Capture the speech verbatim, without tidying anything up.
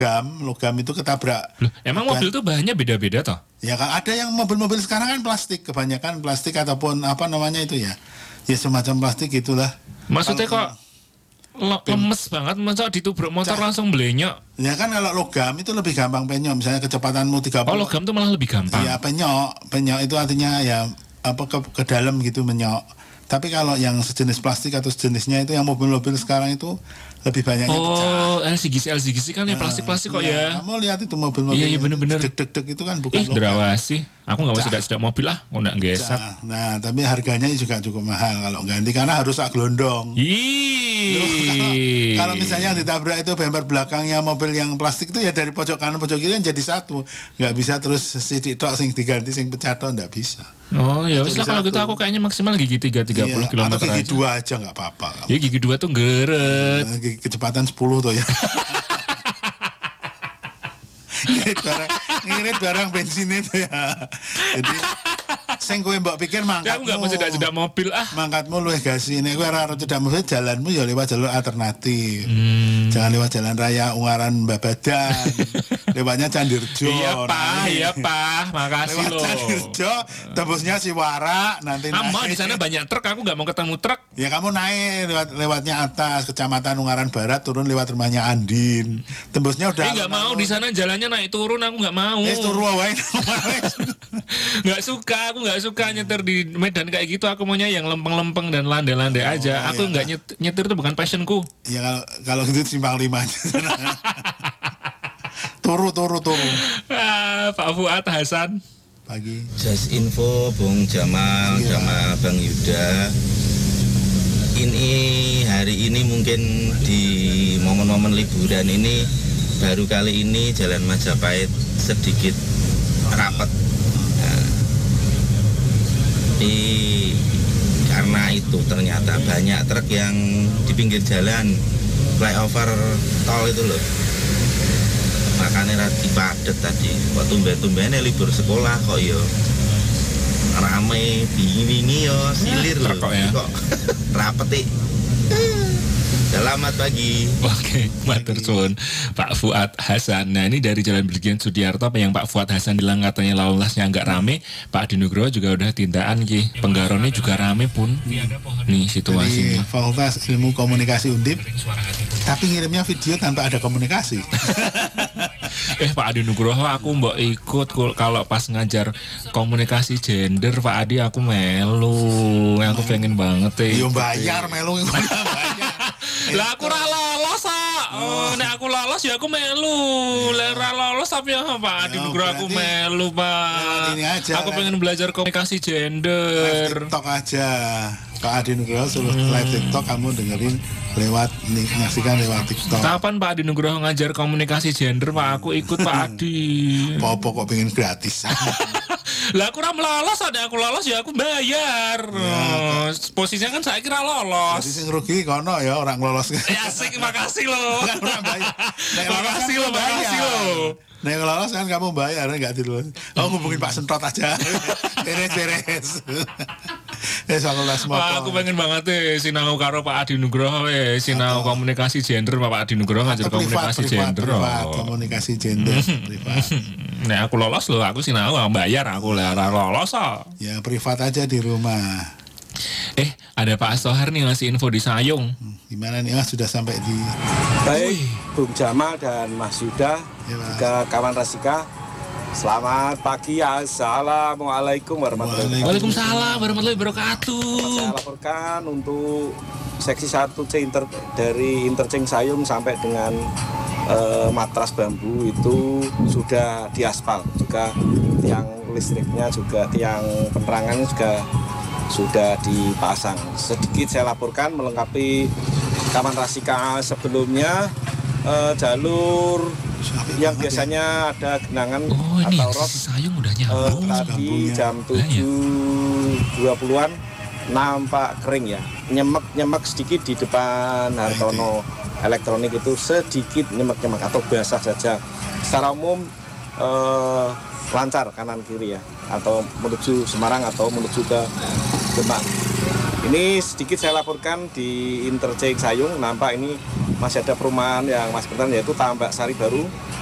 logam, logam itu ketabrak. Loh, emang mobil itu bahannya beda-beda toh? Ya kan ada yang mobil-mobil sekarang kan plastik, kebanyakan plastik ataupun apa namanya itu ya. Ya semacam plastik gitulah. Maksudnya kok lo, lemes banget, masa ditubrak motor Cah. langsung belenyok? Ya kan kalau logam itu lebih gampang penyok, misalnya kecepatanmu tiga puluh. Oh, logam itu malah lebih gampang. Ya penyok, penyok itu artinya ya apa ke, ke dalam gitu menyok. Tapi kalau yang sejenis plastik atau sejenisnya itu yang mobil-mobil sekarang itu lebih banyaknya pecah. Oh, L C G C, L C G C kan ya plastik-plastik kok ya. Kamu lihat itu mobil-mobil. Iya, iya bener-bener. Deg-deg itu kan bukan Ih, derawasi. Aku nggak mau sedak-sedak mobil lah, mau nggak gesek. Nah, tapi harganya juga cukup mahal kalau ganti karena harus sak glondong. Ih. Kalau misalnya ditabrak itu bumper belakangnya mobil yang plastik itu ya dari pojok kanan pojok kiri kan jadi satu. Nggak bisa terus sidik tok sing diganti sing pecah tok nggak bisa. Oh ya wis lah kalau gitu aku kayaknya maksimal gigi tiga tiga puluh kilometer aja. Atau gigi dua aja nggak apa-apa. Ya gigi dua tuh geret. Gigi kecepatan sepuluh tuh ya. ngirit barang ngirit barang bensin itu ya. Jadi sing kowe mbok pikir mangkatmu. Aku enggak mau cedak-cedak mobil ah. Mangkatmu luwih gasi nek kowe ora arep cedak mobil jalanmu ya lewat jalur alternatif. Hmm. Jangan lewat jalan raya Ungaran Babadan. Lewatnya Candirjo. Iya, Pak, iya, Pak. Makasih lewat loh. Candirjo, tembusnya Siwara, nanti naik. Ah, di sana banyak truk, aku enggak mau ketemu truk. Ya kamu naik lewat lewatnya atas Kecamatan Ungaran Barat, turun lewat rumahnya Andin. Tembusnya udah. Eh, enggak mau di sana jalannya naik turun, aku enggak mau. Eh, turu wae. Enggak suka, aku enggak suka nyetir di Medan kayak gitu. Aku maunya yang lempeng-lempeng dan landai-landai oh, aja. Aku enggak iya. nyetir, nyetir itu bukan passionku. Ya kalau kalau gitu simpang lima aja. Turu turu turu. Ah, Pak Fuad Hasan. Pagi. Just info Bung Jamal ya. Sama Bang Yuda. Ini hari ini mungkin di momen-momen liburan ini baru kali ini Jalan Majapahit sedikit rapat. Nah, di karena itu ternyata banyak truk yang di pinggir jalan flyover tol itu loh. Makanya rati padet tadi. Kok tumben-tumbennya libur sekolah kok yo rame bingi-bingi yo silir loh. Kok ya? Kok rapet. Selamat pagi. Oke, matur suwun Pak Fuad Hasan. Nah, ini dari Jalan Brigjen Sudiarto apa yang Pak Fuad Hasan bilang katanya lalu lintasnya agak rame. Pak Adi Nugroho juga udah tindakan ki. Penggaronnya juga rame pun. Nih situasinya. Jadi, Fakultas Ilmu Komunikasi Undip. Tapi ngirimnya video tanpa ada komunikasi. eh Pak Adi Nugroho aku mbok ikut kalau pas ngajar komunikasi gender Pak Adi aku melu. Aku pengen banget eh. Yo bayar melu bayar. Lah aku ora lolos ah. Oh, nek aku lolos ya aku melu. Lah ora lolos tapi ya Pak Adi Nugroho aku melu, Pak. Ini aja. Aku pengen belajar komunikasi gender. TikTok aja. Pak Adi Nugroho suruh live TikTok, kamu dengerin lewat nih, nyaksikan lewat TikTok. Kapan Pak Adi Nugroho ngajar komunikasi gender, Pak? Aku ikut Pak Adi. Popo kok pengen gratis. Lah aku ora lolos, ada aku lolos ya aku bayar. Ya, oh, posisinya kan saya kira lolos. Jadi sing rugi kono ya orang lolos. Ya asik, makasih loh. Kan orang bayar. Makasih loh, makasih loh. Nah kalau lolos kan kamu bayar, enggak dulu. Oh hubungin Pak Sentot aja. Beres-beres. Eh Fakultas Motor. Wah, aku pengen banget eh sinau karo Pak Adi Nugroho eh sinau Atau, komunikasi gender Pak Adi Nugroho ngajar komunikasi privat, gender. Privat, oh. Komunikasi gender privat. Nah, aku lolos loh, aku sinau bayar aku lah lolos oh. Ya privat aja di rumah. Eh, ada Pak Sohar nih ngasih info di Sayung. Hmm, gimana nih Mas, sudah sampai di... Baik, Bung Jamal dan Mas Yuda, ya, juga kawan Rasika. Selamat pagi, assalamualaikum warahmatullahi wabarakatuh. Waalaikumsalam warahmatullahi wabarakatuh. Saya laporkan untuk seksi satu C inter, dari interchange Sayung sampai dengan eh, Matras Bambu itu sudah diaspal. Juga tiang listriknya juga tiang penerangannya juga sudah dipasang. Sedikit saya laporkan melengkapi kawan Rasika sebelumnya eh, jalur yang biasanya ada genangan oh, atau rob uh, tadi jam tujuh dua puluhan nampak kering ya, nyemek-nyemek sedikit di depan Hartono Elektronik itu sedikit nyemek-nyemek atau basah saja. Secara umum uh, lancar kanan kiri ya, atau menuju Semarang atau menuju ke Demak. Ini sedikit saya laporkan di interchange Sayung, nampak ini masih ada perumahan yang masih bertahan, yaitu Tambak Sari Baru